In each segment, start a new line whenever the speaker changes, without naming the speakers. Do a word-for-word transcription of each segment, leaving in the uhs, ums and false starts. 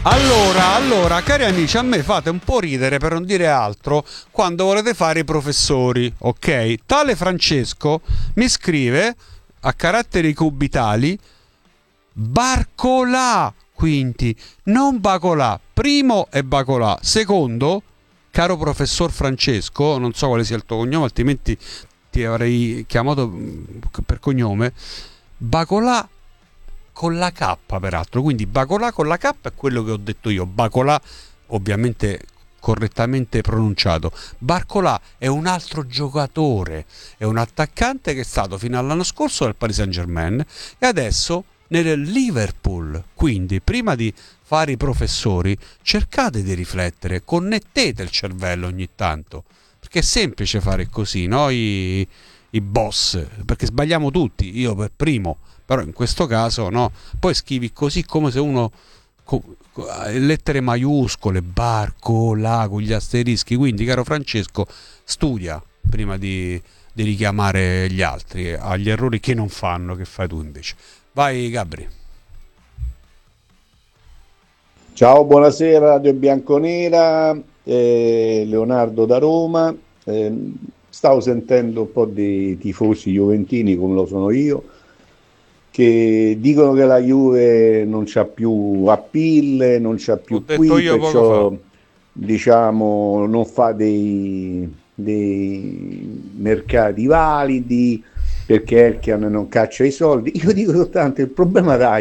Allora, allora, cari amici, a me fate un po' ridere, per non dire altro, quando volete fare i professori, ok? Tale Francesco mi scrive a caratteri cubitali Barcolà, quindi non Bacolà. Primo è Bacolà. Secondo, caro professor Francesco, non so quale sia il tuo cognome, altrimenti ti avrei chiamato per cognome, Bacolà con la K, peraltro, quindi Bacolà con la K è quello che ho detto io. Bacolà ovviamente correttamente pronunciato. Barcolà è un altro giocatore, è un attaccante che è stato fino all'anno scorso nel Paris Saint-Germain e adesso nel Liverpool. Quindi prima di fare i professori cercate di riflettere, connettete il cervello ogni tanto, perché è semplice fare così, no? I, i boss, perché sbagliamo tutti, io per primo, però in questo caso no, poi scrivi così come se uno co, co, lettere maiuscole, Barcolà con gli asterischi, quindi caro Francesco studia prima di, di richiamare gli altri agli errori che non fanno, che fai tu invece. Vai Gabri.
Ciao, buonasera Radio Bianconera, eh, Leonardo da Roma. Eh, stavo sentendo un po' di tifosi juventini, come lo sono io, che dicono che la Juve non c'ha più appeal, non c'ha più qui, perciò diciamo non fa dei, dei mercati validi, perché Elkian non caccia i soldi. Io dico soltanto il problema della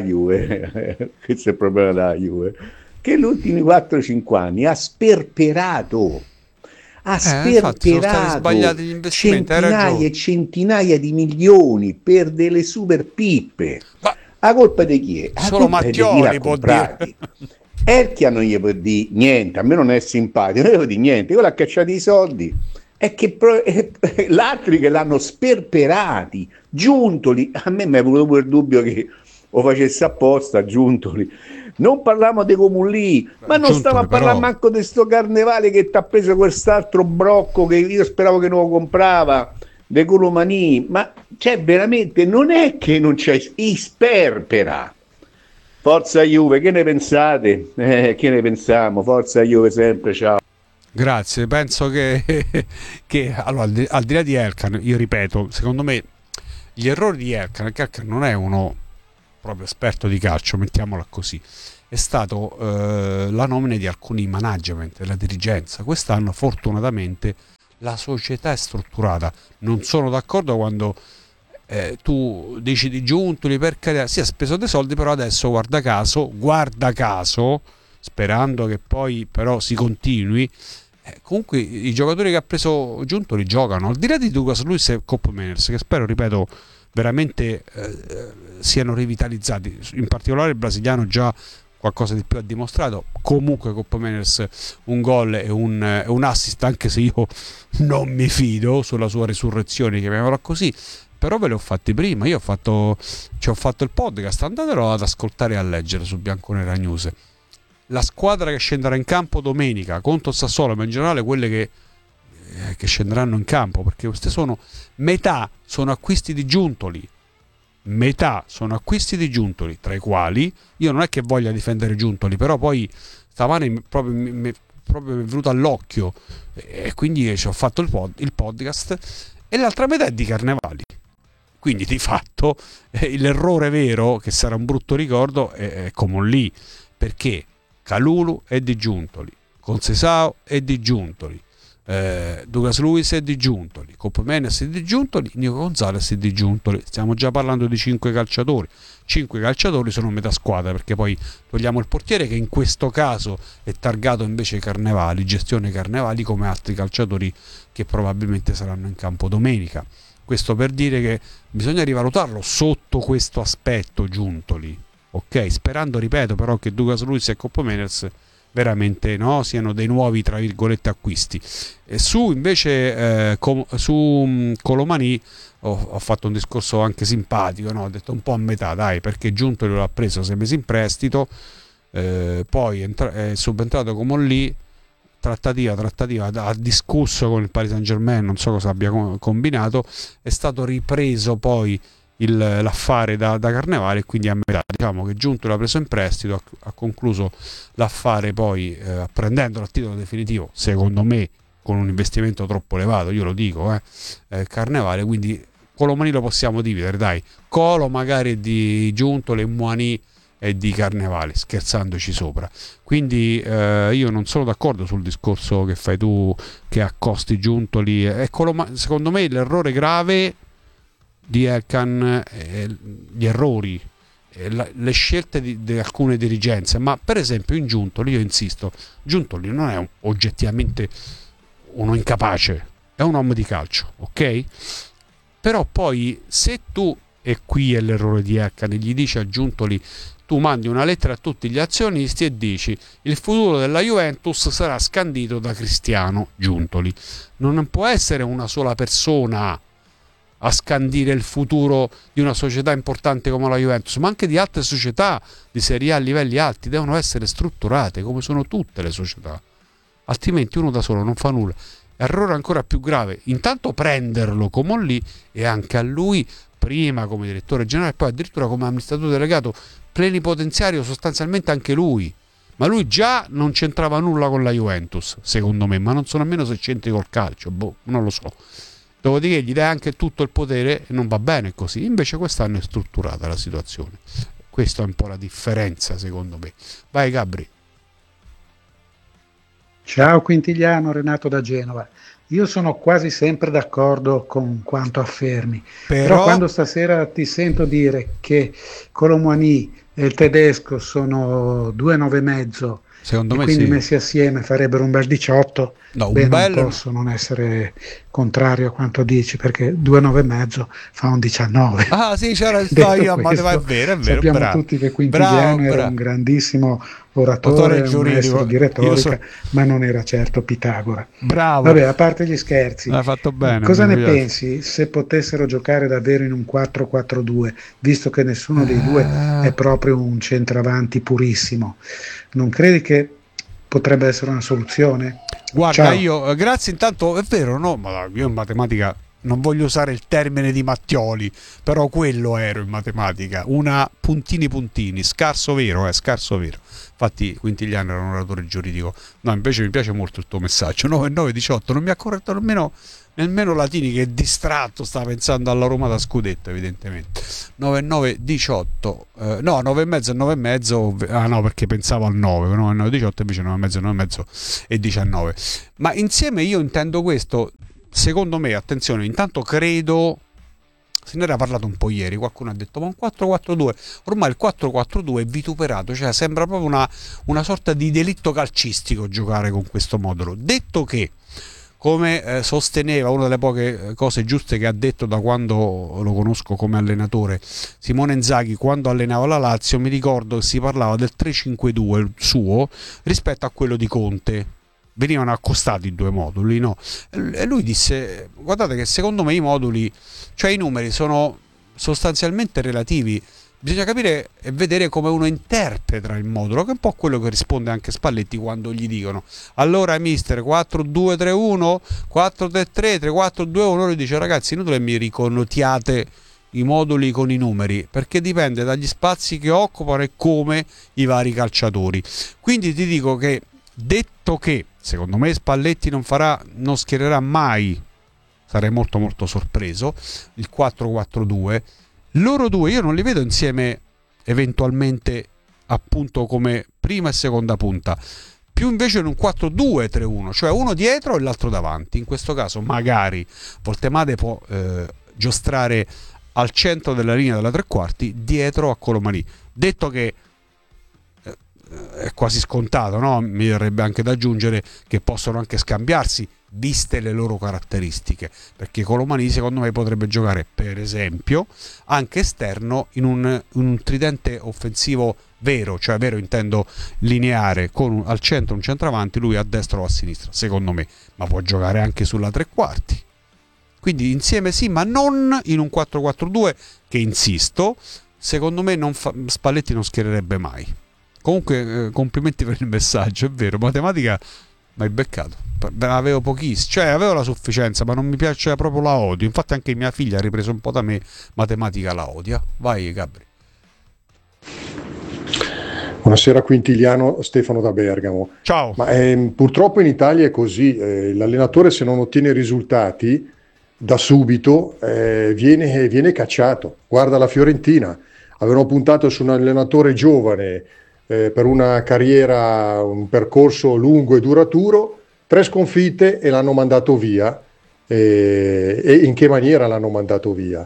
Juve, questo è il problema della Juve, che negli ultimi quattro cinque anni ha sperperato, ha
Eh, infatti sono stati
sperperato
sbagliati gli investimenti, hai
centinaia
ragione.
e centinaia di milioni per delle super pippe.
Ma
La colpa di chi è? La
solo
colpa è di chi l'ha
Mattioli può dire.
comprati. Elkian non gli può dire niente, a me non è simpatico, non gli può dire niente, quello ha cacciato i soldi. È che pro- eh, l'altri che l'hanno sperperati, Giuntoli, a me mi è venuto il dubbio che lo facesse apposta, Giuntoli. Non parliamo di Comulì, ma non
Giuntoli,
stavo a parlare
però.
manco di sto Carnevale che ti ha preso quest'altro brocco che io speravo che non lo comprava, De Colomani, ma cioè veramente non è che non c'è, i sperpera. Forza Juve, che ne pensate? Eh, che ne pensiamo? Forza Juve sempre, ciao.
Grazie, penso che, che allora, al, di, al di là di Elkan, io ripeto, secondo me gli errori di Elkan, perché Elkan non è uno proprio esperto di calcio, mettiamola così, è stato eh, la nomina di alcuni management della dirigenza. Quest'anno fortunatamente la società è strutturata. Non sono d'accordo quando eh, tu dici di Giuntoli, per carità, si è speso dei soldi, però adesso guarda caso, guarda caso, sperando che poi però si continui, eh, comunque i giocatori che ha preso Giuntoli giocano, al di là di Douglas Luiz e Koopmeiners, che spero, ripeto, veramente eh, siano rivitalizzati, in particolare il brasiliano già qualcosa di più ha dimostrato. Comunque Koopmeiners un gol e un, e un assist, anche se io non mi fido sulla sua risurrezione, chiamiamola così, però ve li ho fatti prima. Io ho fatto, ci ho fatto il podcast, andatelo ad ascoltare e a leggere su Bianconera News. La squadra che scenderà in campo domenica contro il Sassuolo, ma in generale quelle che, eh, che scenderanno in campo, perché queste sono metà sono acquisti di Giuntoli, metà sono acquisti di Giuntoli, tra i quali io non è che voglia difendere Giuntoli, però poi stamane proprio mi, mi, proprio mi è venuto all'occhio e quindi ci ho fatto il, pod, il podcast, e l'altra metà è di Carnevali. Quindi di fatto eh, l'errore vero, che sarà un brutto ricordo, è, è come lì, perché Kalulu è di Giuntoli, Conceição è di Giuntoli, eh, Douglas Luiz è di Giuntoli, Koopmeiners è di Giuntoli, Nico Gonzalez è di Giuntoli. Stiamo già parlando di cinque calciatori. Cinque calciatori sono metà squadra, perché poi togliamo il portiere, che in questo caso è targato invece Carnevali, gestione Carnevali, come altri calciatori che probabilmente saranno in campo domenica. Questo per dire che bisogna rivalutarlo sotto questo aspetto Giuntoli, ok? Sperando, ripeto, però che Douglas Luiz e Koopmeiners veramente no, siano dei nuovi tra virgolette acquisti. E su invece eh, com, su um, Colomani ho, ho fatto un discorso anche simpatico, no? Ho detto un po' a metà, dai, perché Giuntoli l'ha preso sei mesi in prestito, eh, poi entra- è subentrato come lì, trattativa, trattativa, ha discusso con il Paris Saint Germain, non so cosa abbia combinato, è stato ripreso poi il, l'affare da, da Carnevale, e quindi a metà. Diciamo che Giuntoli l'ha preso in prestito, ha, ha concluso l'affare poi eh, prendendolo a titolo definitivo, secondo me con un investimento troppo elevato, io lo dico, eh, eh, Carnevale, quindi Colomani lo possiamo dividere, dai, Colo magari di Giuntoli, Muani e di Carnevale, scherzandoci sopra. Quindi eh, io non sono d'accordo sul discorso che fai tu, che accosti Giuntoli e Colomani. Secondo me l'errore grave di Elkann, eh, gli errori, eh, la, le scelte di, di alcune dirigenze, ma per esempio in Giuntoli, io insisto, Giuntoli non è un, oggettivamente uno incapace, è un uomo di calcio, ok? Però poi se tu, e qui è l'errore di Elkann, gli dici a Giuntoli, tu mandi una lettera a tutti gli azionisti e dici il futuro della Juventus sarà scandito da Cristiano Giuntoli. Non può essere una sola persona a scandire il futuro di una società importante come la Juventus, ma anche di altre società di Serie A a livelli alti devono essere strutturate come sono tutte le società, altrimenti uno da solo non fa nulla. Errore ancora più grave, intanto prenderlo come lì, e anche a lui prima come direttore generale, poi addirittura come amministratore delegato plenipotenziario, sostanzialmente anche lui, ma lui già non c'entrava nulla con la Juventus secondo me, ma non so nemmeno se c'entri col calcio, boh, non lo so. Dopodiché gli dai anche tutto il potere e non va bene così. Invece quest'anno è strutturata la situazione, questa è un po' la differenza secondo me. Vai Gabri.
Ciao Quintiliano, Renato da Genova. Io sono quasi sempre d'accordo con quanto affermi, però, però quando stasera ti sento dire che Colomani e il tedesco sono due nove e mezzo,
secondo
e
me
quindi
sì,
messi assieme farebbero un bel diciotto,
no, un
beh,
bello...
non posso non essere contrario a quanto dici, perché due nove e mezzo fa un diciannove.
Ah sì, c'era il taglio, ma è vero, è vero,
sappiamo
bravo,
tutti che Quintiliano
bravo,
era
bravo.
un grandissimo oratore, un maestro di retorica, so... ma non era certo Pitagora.
Bravo.
Vabbè, a parte gli scherzi,
l'ha fatto bene,
cosa ne pensi se potessero giocare davvero in un quattro quattro due, visto che nessuno dei due è proprio un centravanti purissimo? Non credi che potrebbe essere una soluzione?
Guarda,
Ciao.
io grazie intanto, è vero, no, ma io in matematica non voglio usare il termine di Mattioli, però quello ero in matematica, una puntini puntini, scarso vero, eh, scarso vero. Infatti Quintiliano era un oratore giuridico. No, invece mi piace molto il tuo messaggio. nove nove diciotto, non mi ha corretto nemmeno nemmeno Latini, che è distratto, sta pensando alla Roma da scudetto evidentemente. nove nove diciotto, eh, no, nove e mezzo e nove e mezzo, ah no, perché pensavo al nove, nove nove diciotto, invece nove e mezzo, nove e mezzo e diciannove. Ma insieme io intendo questo, secondo me, attenzione, intanto credo, se ne era parlato un po' ieri, qualcuno ha detto ma un quattro quattro due, ormai il quattro quattro due è vituperato, cioè sembra proprio una, una sorta di delitto calcistico giocare con questo modulo. Detto che, come eh, sosteneva, una delle poche cose giuste che ha detto da quando lo conosco come allenatore, Simone Inzaghi, quando allenava la Lazio, mi ricordo che si parlava del tre cinque due suo rispetto a quello di Conte. Venivano accostati i due moduli, no? E lui disse, guardate che secondo me i moduli, cioè i numeri, sono sostanzialmente relativi. Bisogna capire e vedere come uno interpreta il modulo, che è un po' quello che risponde anche Spalletti quando gli dicono allora mister quattro due tre uno, quattro tre tre, tre quattro due uno, lui dice ragazzi inutile mi riconnotiate i moduli con i numeri, perché dipende dagli spazi che occupano e come i vari calciatori. Quindi ti dico che, detto che secondo me Spalletti non farà, non schiererà mai, sarei molto molto sorpreso, il quattro quattro due, loro due io non li vedo insieme eventualmente appunto come prima e seconda punta, più invece in un quattro due tre uno, cioè uno dietro e l'altro davanti. In questo caso magari Voltemade può eh, giostrare al centro della linea della tre quarti dietro a Colomani. Detto che eh, è quasi scontato, no? Mi verrebbe anche da aggiungere che possono anche scambiarsi viste le loro caratteristiche, perché Colomani secondo me potrebbe giocare per esempio anche esterno in un, in un tridente offensivo vero, cioè vero intendo lineare, con un, al centro un centravanti, lui a destra o a sinistra secondo me, ma può giocare anche sulla tre quarti, quindi insieme sì, ma non in un quattro quattro due che, insisto, secondo me non fa, Spalletti non schiererebbe mai. Comunque eh, complimenti per il messaggio, è vero, matematica Ma hai beccato. Avevo pochissimo, cioè avevo la sufficienza, ma non mi piaceva proprio, la odio. Infatti anche mia figlia ha ripreso un po' da me, matematica la odia. Vai Gabri.
Buonasera Quintiliano, Stefano da Bergamo.
Ciao.
Ma ehm, purtroppo in Italia è così, eh, l'allenatore se non ottiene risultati da subito eh, viene, viene cacciato. Guarda la Fiorentina, avevano puntato su un allenatore giovane eh, per una carriera, un percorso lungo e duraturo, tre sconfitte e l'hanno mandato via. Eh, e in che maniera l'hanno mandato via?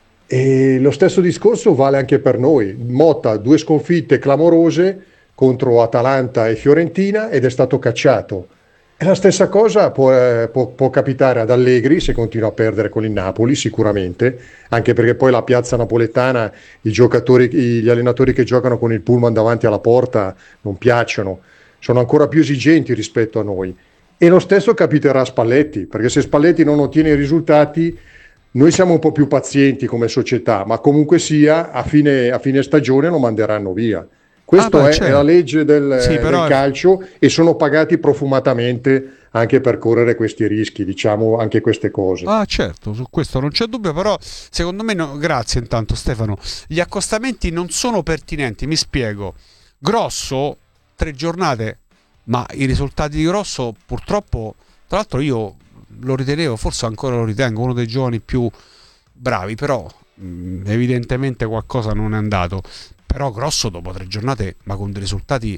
E lo stesso discorso vale anche per noi. Motta, due sconfitte clamorose contro Atalanta e Fiorentina ed è stato cacciato. E la stessa cosa può, eh, può, può capitare ad Allegri se continua a perdere con il Napoli, sicuramente, anche perché poi la piazza napoletana, i giocatori, gli allenatori che giocano con il pullman davanti alla porta non piacciono, sono ancora più esigenti rispetto a noi. E lo stesso capiterà a Spalletti, perché se Spalletti non ottiene i risultati, noi siamo un po' più pazienti come società, ma comunque sia, a fine, a fine stagione lo manderanno via. Questo ah, beh, è, certo. è la legge del, sì, del calcio è... e sono pagati profumatamente anche per correre questi rischi, diciamo anche queste cose.
Ah certo, su questo non c'è dubbio, però secondo me, no, grazie intanto Stefano, gli accostamenti non sono pertinenti, mi spiego. Grosso, tre giornate, ma i risultati di Grosso purtroppo, tra l'altro io lo ritenevo, forse ancora lo ritengo, uno dei giovani più bravi, però mh, evidentemente qualcosa non è andato. Però Grosso dopo tre giornate, ma con dei risultati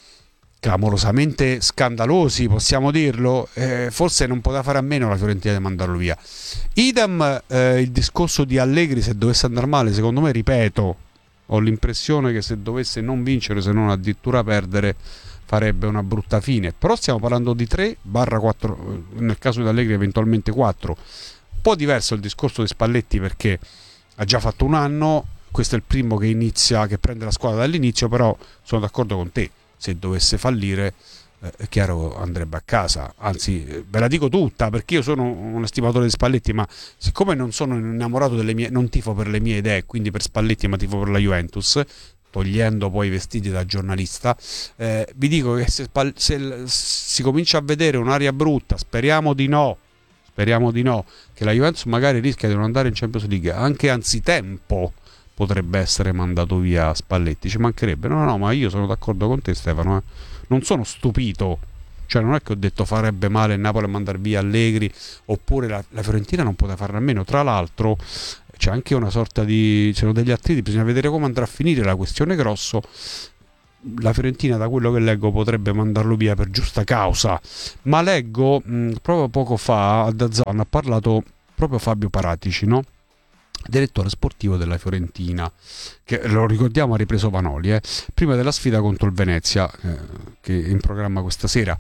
clamorosamente scandalosi, possiamo dirlo, eh, forse non poteva fare a meno la Fiorentina di mandarlo via. Idem eh, il discorso di Allegri, se dovesse andare male, secondo me, ripeto, ho l'impressione che se dovesse non vincere, se non addirittura perdere, farebbe una brutta fine. Però stiamo parlando di tre quattro, nel caso di Allegri eventualmente quattro. Un po' diverso il discorso di Spalletti, perché ha già fatto un anno, questo è il primo che inizia, che prende la squadra dall'inizio, però sono d'accordo con te, se dovesse fallire eh, è chiaro andrebbe a casa, anzi ve la dico tutta, perché io sono un estimatore di Spalletti, ma siccome non sono innamorato delle mie, non tifo per le mie idee, quindi per Spalletti, ma tifo per la Juventus, togliendo poi i vestiti da giornalista, eh, vi dico che se, se si comincia a vedere un'aria brutta, speriamo di no, speriamo di no, che la Juventus magari rischia di non andare in Champions League, anche anzitempo potrebbe essere mandato via Spalletti, ci mancherebbe. No, no, ma io sono d'accordo con te Stefano, eh. Non sono stupito, cioè non è che ho detto farebbe male il Napoli a mandare via Allegri, oppure la, la Fiorentina non poteva farne a meno. Tra l'altro c'è anche una sorta di, c'erano degli attriti, bisogna vedere come andrà a finire la questione Grosso. La Fiorentina, da quello che leggo, potrebbe mandarlo via per giusta causa, ma leggo mh, proprio poco fa a D A Z N ha parlato proprio Fabio Paratici, no? Direttore sportivo della Fiorentina, che lo ricordiamo ha ripreso Vanoli eh, prima della sfida contro il Venezia, eh, che è in programma questa sera.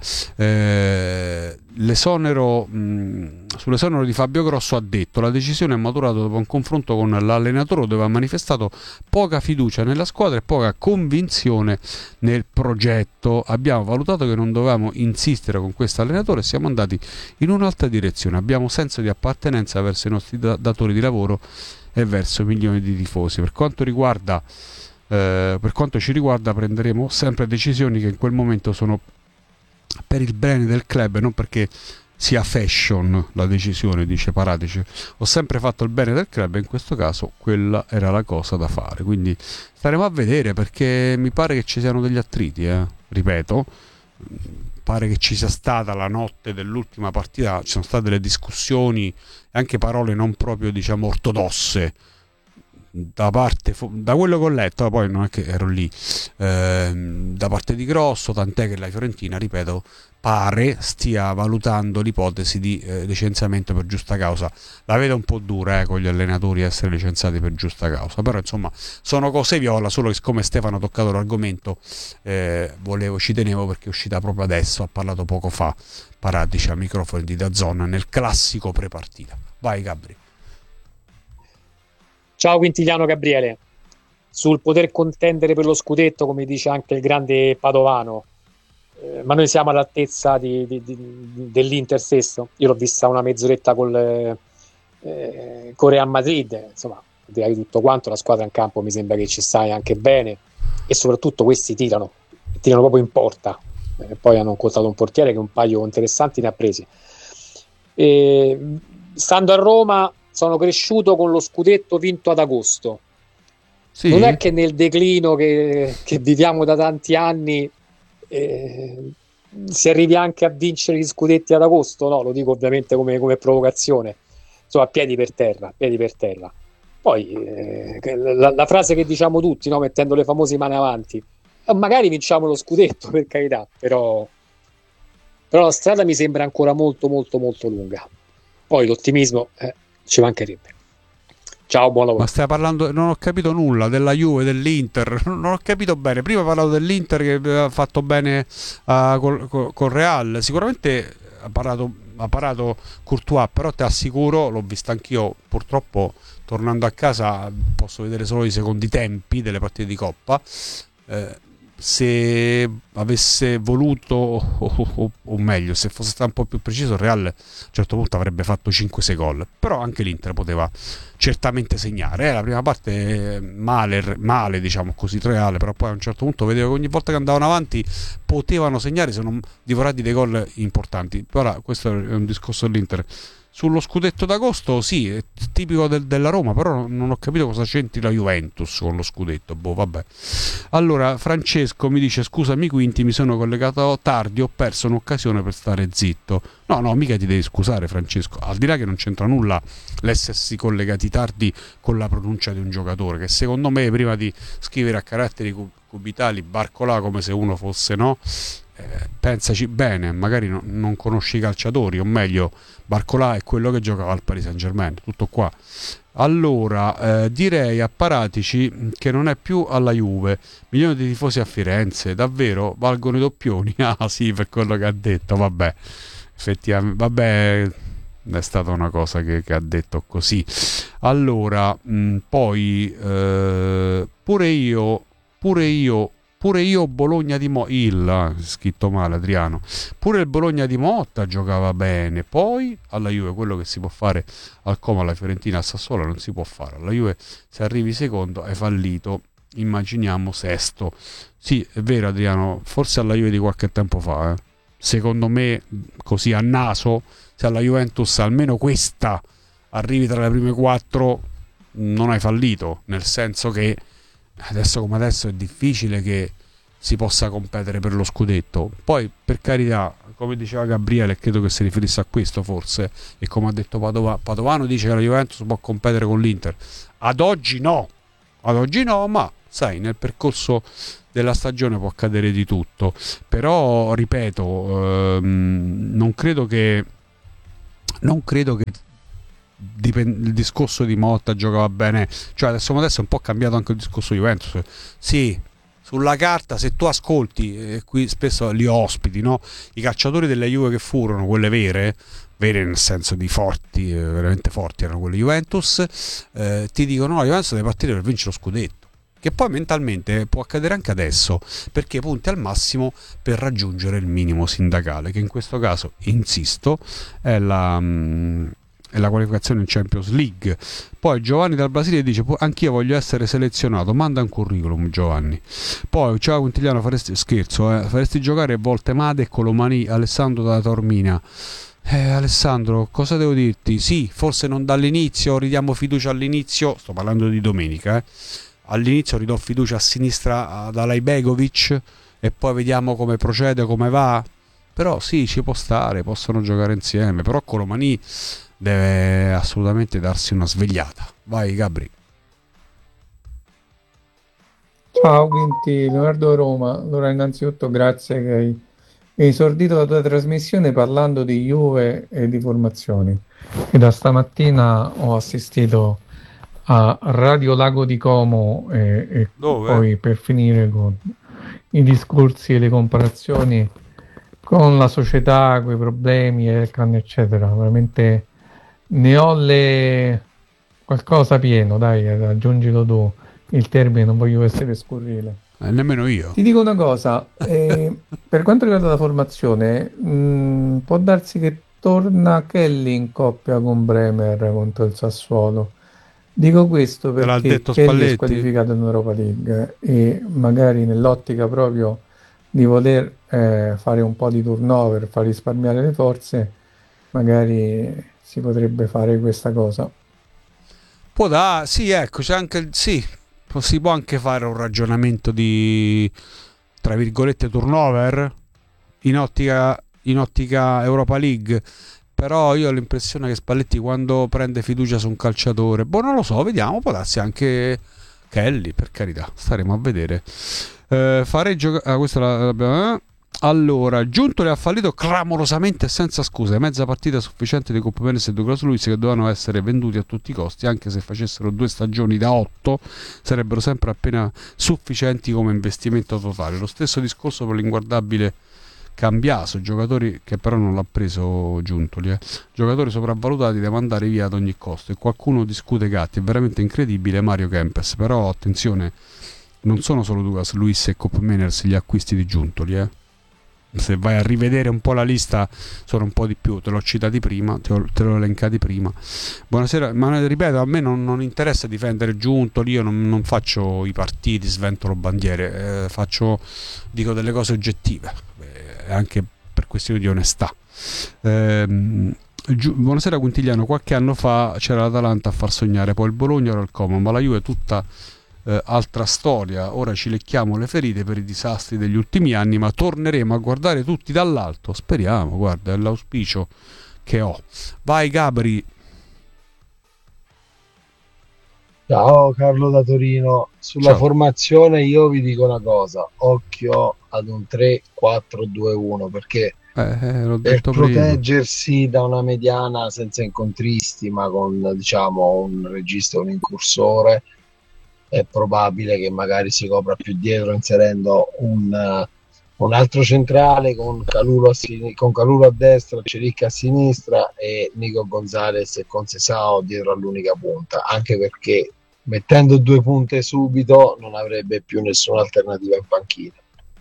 eh, l'esonero mh, sull'esonero di Fabio Grosso ha detto: la decisione è maturata dopo un confronto con l'allenatore dove ha manifestato poca fiducia nella squadra e poca convinzione nel progetto. Abbiamo valutato che non dovevamo insistere con questo allenatore e siamo andati in un'altra direzione. Abbiamo senso di appartenenza verso i nostri da- datori di lavoro e verso milioni di tifosi. Per quanto riguarda eh, per quanto ci riguarda, prenderemo sempre decisioni che in quel momento sono per il bene del club e non perché sia fashion la decisione, dice Paratici. Ho sempre fatto il bene del club e in questo caso quella era la cosa da fare, quindi staremo a vedere, perché mi pare che ci siano degli attriti, eh? ripeto, pare che ci sia stata la notte dell'ultima partita, ci sono state delle discussioni e anche parole non proprio, diciamo, ortodosse da parte, da quello che ho letto, poi non è che ero lì, ehm, da parte di Grosso, tant'è che la Fiorentina, ripeto, pare stia valutando l'ipotesi di eh, licenziamento per giusta causa. La vedo un po' dura eh, con gli allenatori essere licenziati per giusta causa, però insomma sono cose viola, solo che siccome Stefano ha toccato l'argomento eh, volevo, ci tenevo, perché è uscita proprio adesso, ha parlato poco fa Paratici a microfoni di D A Z N nel classico prepartita. Vai Gabri.
Ciao Quintiliano Gabriele. Sul poter contendere per lo scudetto, come dice anche il grande Padovano, eh, ma noi siamo all'altezza di, di, di, dell'Inter stesso. Io l'ho vista una mezz'oretta col, eh, con Real Madrid, insomma, al di là di tutto quanto, la squadra in campo mi sembra che ci stai anche bene, e soprattutto questi tirano, tirano proprio in porta. eh, poi hanno incontrato un portiere che un paio interessanti ne ha presi. E, stando a Roma sono cresciuto con lo scudetto vinto ad agosto. Sì. Non è che nel declino che, che viviamo da tanti anni eh, si arrivi anche a vincere gli scudetti ad agosto, no, lo dico ovviamente come, come provocazione, insomma, piedi per terra, piedi per terra. Poi eh, la, la frase che diciamo tutti, no, mettendo le famose mani avanti, eh, magari vinciamo lo scudetto, per carità, però, però la strada mi sembra ancora molto molto molto lunga. Poi l'ottimismo eh, ci mancherebbe. Ciao, buon lavoro.
Ma stai parlando, non ho capito nulla della Juve, dell'Inter, non ho capito bene. Prima ho parlato dell'Inter che aveva fatto bene uh, col, col, col Real, sicuramente ha parlato, ha parlato Courtois, però ti assicuro, l'ho visto anch'io, purtroppo tornando a casa posso vedere solo i secondi tempi delle partite di Coppa. Eh, se avesse voluto o, o, o meglio, se fosse stato un po' più preciso, il Real a un certo punto avrebbe fatto cinque sei gol, però anche l'Inter poteva certamente segnare. Eh, la prima parte male, male diciamo così, Real, però poi a un certo punto vedevo che ogni volta che andavano avanti potevano segnare, se non divorati dei gol importanti. Ora questo è un discorso dell'Inter. Sullo scudetto d'agosto, sì, è tipico del, della Roma, però non ho capito cosa c'entri la Juventus con lo scudetto. Boh, vabbè. Allora, Francesco mi dice: scusami Quinti, mi sono collegato tardi, ho perso un'occasione per stare zitto. No, no, mica ti devi scusare, Francesco. Al di là che non c'entra nulla l'essersi collegati tardi con la pronuncia di un giocatore, che secondo me prima di scrivere a caratteri cubitali Barcolà come se uno fosse, no? Eh, pensaci bene, magari no, non conosci i calciatori, o meglio, Barcolà è quello che giocava al Paris Saint-Germain, tutto qua. Allora, eh, direi a Paratici che non è più alla Juve, milioni di tifosi a Firenze, davvero valgono i doppioni? Ah sì, per quello che ha detto, vabbè, effettivamente, vabbè, è stata una cosa che, che ha detto così. Allora, mh, poi eh, pure io, pure io Pure io Bologna di Motta, il scritto male Adriano, pure il Bologna di Motta giocava bene, poi alla Juve quello che si può fare al Como, alla Fiorentina, al Sassuolo non si può fare, alla Juve se arrivi secondo hai fallito, immaginiamo sesto. Sì, è vero Adriano, forse alla Juve di qualche tempo fa, eh. Secondo me così a naso, se alla Juventus almeno questa arrivi tra le prime quattro non hai fallito, nel senso che adesso come adesso è difficile che si possa competere per lo scudetto. Poi per carità, come diceva Gabriele, credo che si riferisse a questo forse, e come ha detto Padova, Padovano dice che la Juventus può competere con l'Inter. Ad oggi no, ad oggi no, ma sai, nel percorso della stagione può accadere di tutto. Però ripeto, ehm, non credo che non credo che Dipende, il discorso di Motta giocava bene, cioè adesso adesso è un po' cambiato anche il discorso di Juventus. Sì, sulla carta, se tu ascolti, e qui spesso li ospiti, no? I calciatori delle Juve che furono quelle vere, vere nel senso di forti, veramente forti erano quelle Juventus, eh, ti dicono no, la Juventus deve partire per vincere lo scudetto, che poi mentalmente può accadere anche adesso, perché punti al massimo per raggiungere il minimo sindacale, che in questo caso, insisto, è la mh, e la qualificazione in Champions League. Poi Giovanni dal Brasile dice: anch'io voglio essere selezionato, manda un curriculum Giovanni. Poi ciao Quintiliano, faresti scherzo, eh? faresti giocare Voltemade e Colomani, Alessandro da Taormina. Eh, Alessandro, cosa devo dirti? Sì, forse non dall'inizio, ridiamo fiducia all'inizio, sto parlando di domenica, eh? All'inizio ridò fiducia a sinistra ad Alajbegovic e poi vediamo come procede, come va. Però sì, ci può stare, possono giocare insieme, però Colomani deve assolutamente darsi una svegliata. Vai Gabri.
Ciao Quinti, Leonardo Roma. Allora innanzitutto grazie che hai esordito la tua trasmissione parlando di Juve e di formazioni. E da stamattina ho assistito a Radio Lago di Como e, e poi per finire con i discorsi e le comparazioni con la società, con i problemi, eccetera. Veramente ne ho le qualcosa pieno, dai, aggiungilo tu il termine, non voglio essere scurrile.
Eh, nemmeno io.
Ti dico una cosa, eh, per quanto riguarda la formazione, mh, può darsi che torna Kelly in coppia con Bremer contro il Sassuolo. Dico questo perché Kelly è squalificato in Europa League e magari nell'ottica proprio di voler eh, fare un po' di turnover, far risparmiare le forze, magari si potrebbe fare questa cosa.
Può da, sì, ecco, c'è anche il- sì, po- si può anche fare un ragionamento di tra virgolette turnover in ottica in ottica Europa League. Però io ho l'impressione che Spalletti quando prende fiducia su un calciatore, boh, non lo so, vediamo, può darsi anche Kelly, per carità, staremo a vedere. Eh, fare gioca- ah, questa la- l'abbiamo- eh. Allora, Giuntoli ha fallito clamorosamente e senza scuse. Mezza partita sufficiente di Coppa Mendes e Douglas Luiz che dovevano essere venduti a tutti i costi, anche se facessero due stagioni da otto, sarebbero sempre appena sufficienti come investimento totale. Lo stesso discorso per l'inguardabile Cambiaso, giocatori che però non l'ha preso Giuntoli, eh. Giocatori sopravvalutati da mandare via ad ogni costo. E qualcuno discute Gatti, è veramente incredibile. Mario Kempes, però attenzione, non sono solo Douglas Luiz e Cop Manners gli acquisti di Giuntoli, eh. Se vai a rivedere un po' la lista sono un po' di più, te l'ho citati prima, te, ho, te l'ho elencati prima. Buonasera, ma ripeto, a me non, non interessa difendere Giuntoli, io non, non faccio i partiti, sventolo bandiere, eh, faccio, dico delle cose oggettive, eh, anche per questioni di onestà. Ehm, Giu- buonasera Quintigliano, qualche anno fa c'era l'Atalanta a far sognare, poi il Bologna, ora il Como, ma la Juve è tutta eh, altra storia. Ora ci lecchiamo le ferite per i disastri degli ultimi anni, ma torneremo a guardare tutti dall'alto, speriamo, guarda, è l'auspicio che ho. Vai Gabri.
Ciao Carlo da Torino, sulla
Ciao.
formazione io vi dico una cosa, occhio ad un tre quattro due uno perché
Eh, eh, l'ho
per
detto prima.
proteggersi da una mediana senza incontristi ma con diciamo un regista, un incursore, è probabile che magari si copra più dietro inserendo un, eh, un altro centrale con Calulo a, sin- con Calulo a destra, Cericca a sinistra e Nico Gonzalez e Concesao dietro all'unica punta, anche perché mettendo due punte subito non avrebbe più nessuna alternativa in panchina.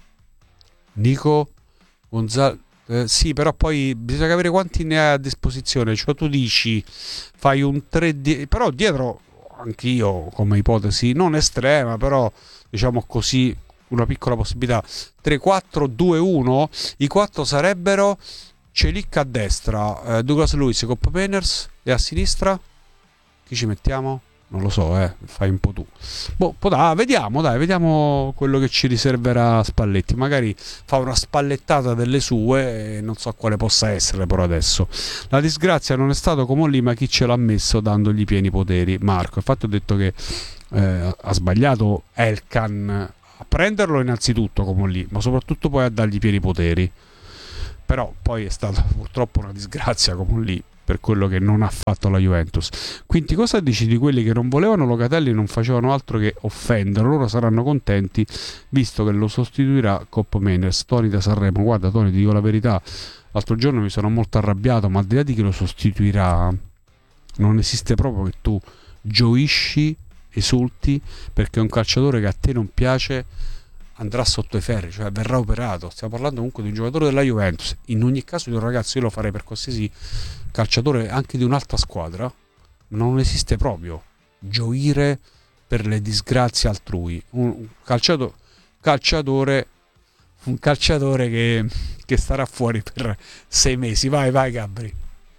Nico Gonzalo. Eh, sì, però poi bisogna capire quanti ne hai a disposizione. Cioè, tu dici fai un tre, di- però dietro anch'io come ipotesi non estrema, però diciamo così una piccola possibilità. tre quattro due uno, i quattro sarebbero Celic a destra, eh, Douglas Luiz, Cop Penners e a sinistra chi ci mettiamo? Non lo so, eh, fai un po' tu. Boh, po' da, vediamo, dai, vediamo quello che ci riserverà Spalletti. Magari fa una spallettata delle sue e non so quale possa essere però adesso. La disgrazia non è stato Comolli, ma chi ce l'ha messo dandogli pieni poteri. Marco, infatti ho detto che eh, ha sbagliato Elkan a prenderlo innanzitutto Comolli, ma soprattutto poi a dargli pieni poteri. Però poi è stata purtroppo una disgrazia Comolli per quello che non ha fatto la Juventus. Quindi cosa dici di quelli che non volevano Locatelli e non facevano altro che offendere? Loro saranno contenti visto che lo sostituirà Cop Manners. Toni da Sanremo, guarda Toni, ti dico la verità, l'altro giorno mi sono molto arrabbiato, ma al di là di chi lo sostituirà non esiste proprio che tu gioisci, esulti perché un calciatore che a te non piace andrà sotto i ferri, cioè verrà operato. Stiamo parlando comunque di un giocatore della Juventus, in ogni caso di un ragazzo, io lo farei per qualsiasi calciatore anche di un'altra squadra. Non esiste proprio gioire per le disgrazie altrui. Un calciatore, calciatore un calciatore che, che starà fuori per sei mesi. Vai, vai Gabri.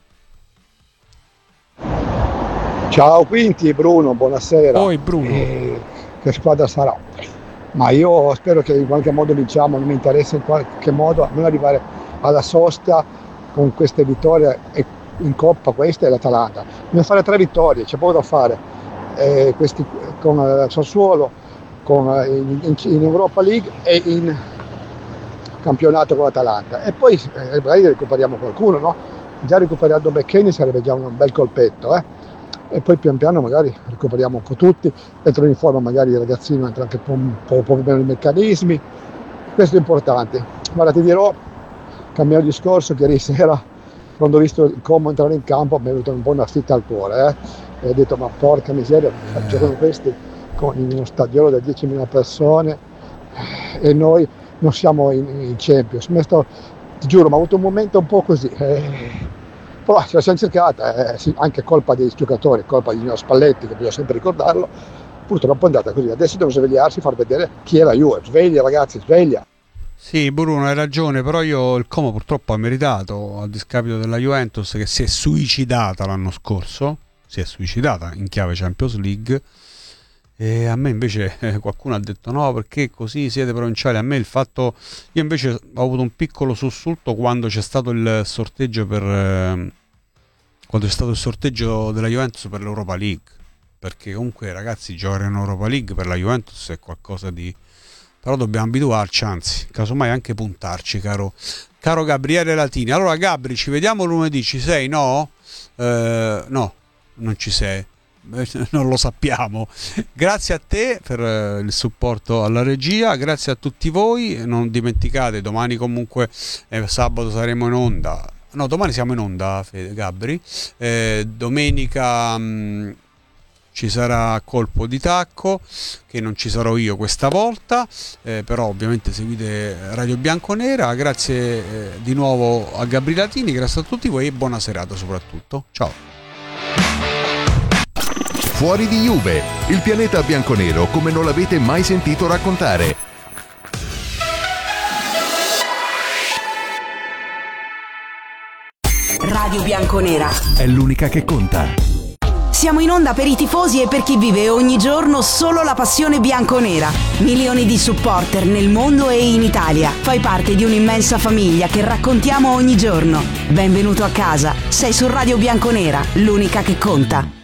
Ciao Quinti, Bruno, buonasera.
Poi Bruno.
Eh, che squadra sarà? Ma io spero che in qualche modo vinciamo, non mi interessa in qualche modo non arrivare alla sosta con queste vittorie e in Coppa questa è l'Atalanta. Bisogna fare tre vittorie, c'è poco da fare. Eh, questi, con eh, Sassuolo, con, eh, in, in, in Europa League e in campionato con l'Atalanta. E poi eh, magari recuperiamo qualcuno, no? Già recuperando Becchini sarebbe già un bel colpetto, eh? E poi pian piano magari recuperiamo un po' tutti, entrano in forma magari i ragazzini, entrano anche un po', un po' meno i meccanismi, questo è importante. Guarda, ti dirò, cambiando discorso, che ieri sera quando ho visto il Como entrare in campo mi è venuta un po' una fitta al cuore, eh? E ho detto ma porca miseria, giocano questi con in uno stadione da diecimila persone e noi non siamo in, in Champions. Mi sto, ti giuro, mi ha avuto un momento un po' così. Eh, Però ce la siamo cercata, eh, sì, anche colpa dei giocatori, colpa di Nino Spalletti, che bisogna sempre ricordarlo. Purtroppo è andata così. Adesso devono svegliarsi e far vedere chi è la Juve. Sveglia ragazzi, sveglia.
Sì, Bruno, hai ragione, però io il Como purtroppo ha meritato, a discapito della Juventus che si è suicidata l'anno scorso, si è suicidata in chiave Champions League, e a me invece eh, qualcuno ha detto no, perché così siete provinciali. A me il fatto, io invece ho avuto un piccolo sussulto quando c'è stato il sorteggio per eh, quando c'è stato il sorteggio della Juventus per l'Europa League, perché comunque ragazzi, giocare in Europa League per la Juventus è qualcosa di... però dobbiamo abituarci, anzi casomai anche puntarci, caro, caro Gabriele Latini. Allora Gabri, ci vediamo lunedì, ci sei? No? Eh, no, non ci sei, non lo sappiamo. Grazie a te per eh, il supporto alla regia, grazie a tutti voi. Non dimenticate, domani comunque eh, sabato saremo in onda, no, domani siamo in onda, Fede, Gabri, eh, domenica mh, ci sarà Colpo di Tacco, che non ci sarò io questa volta, eh, però ovviamente seguite Radio Bianconera. Grazie eh, di nuovo a Gabri Latini, grazie a tutti voi e buona serata soprattutto. Ciao.
Fuori di Juve, il pianeta bianconero come non l'avete mai sentito raccontare.
Radio Bianconera
È l'unica che conta.
Siamo in onda per i tifosi e per chi vive ogni giorno solo la passione bianconera. Milioni di supporter nel mondo e in Italia. Fai parte di un'immensa famiglia che raccontiamo ogni giorno. Benvenuto a casa. Sei su Radio Bianconera, l'unica che conta.